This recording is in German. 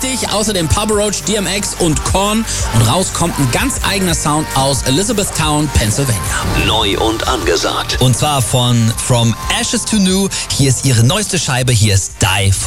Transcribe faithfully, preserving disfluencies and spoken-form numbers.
richtig. Außerdem Papa Roach, D M X und Korn. Und raus kommt ein ganz eigener Sound aus Elizabethtown, Pennsylvania. Neu und angesagt. Und zwar von From Ashes to New. Hier ist ihre neueste Scheibe. Hier ist Die.